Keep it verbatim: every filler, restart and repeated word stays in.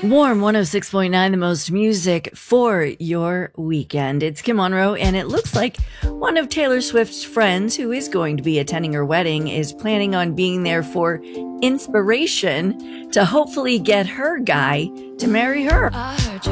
Warm one oh six point nine, the most music for your weekend. It's Kim Monroe, and it looks like one of Taylor Swift's friends who is going to be attending her wedding is planning on being there for inspiration to hopefully get her guy to marry her. I heard you